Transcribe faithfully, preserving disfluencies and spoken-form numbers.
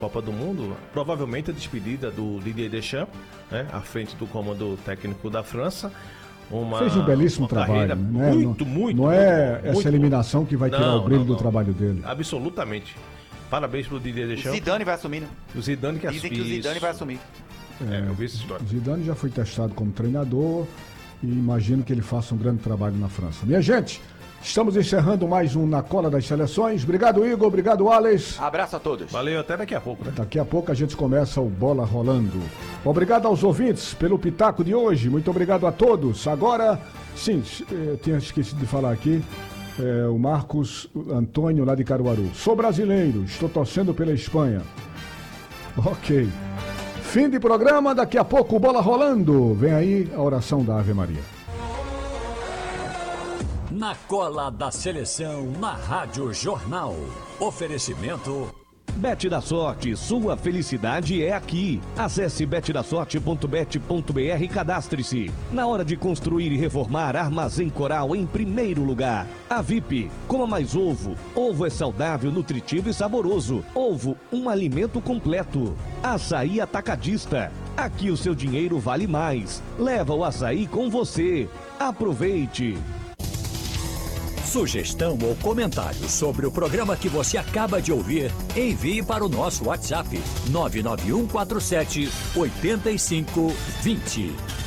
Copa do Mundo, provavelmente a despedida do Didier Deschamps, né, à frente do comando técnico da França. Uma, Fez um belíssimo trabalho, né? Muito, não, muito. Não é muito, essa muito eliminação que vai tirar não, o brilho não, não. do trabalho dele. Absolutamente. Parabéns pro Didier Deschamps. O Zidane vai assumir, né? O Zidane que Dizem que o Zidane vai assumir. É, eu vi essa história. O Zidane já foi testado como treinador e imagino que ele faça um grande trabalho na França. Minha gente, estamos encerrando mais um Na Cola das Seleções. Obrigado, Igor. Obrigado, Alex. Abraço a todos. Valeu, até daqui a pouco, né? Daqui a pouco a gente começa o Bola Rolando. Obrigado aos ouvintes pelo pitaco de hoje. Muito obrigado a todos. Agora, sim, eu tinha esquecido de falar aqui. É, o Marcos Antônio, lá de Caruaru. Sou brasileiro, estou torcendo pela Espanha. Ok. Fim de programa, daqui a pouco Bola Rolando. Vem aí a oração da Ave Maria. Na Cola da Seleção, na Rádio Jornal. Oferecimento... Bet da Sorte, sua felicidade é aqui. Acesse bet da sorte ponto bet ponto b r e cadastre-se. Na hora de construir e reformar, Armazém Coral em primeiro lugar. A V I P, coma mais ovo. Ovo é saudável, nutritivo e saboroso. Ovo, um alimento completo. Açaí Atacadista. Aqui o seu dinheiro vale mais. Leva o açaí com você. Aproveite. Sugestão ou comentário sobre o programa que você acaba de ouvir, envie para o nosso WhatsApp nove nove um quatro sete oito cinco dois zero.